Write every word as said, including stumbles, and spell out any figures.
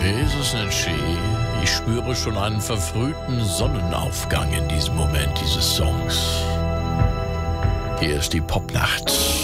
Jesus nicht schön. Ich spüre schon einen verfrühten Sonnenaufgang in diesem Moment dieses Songs. Hier ist die Popnacht.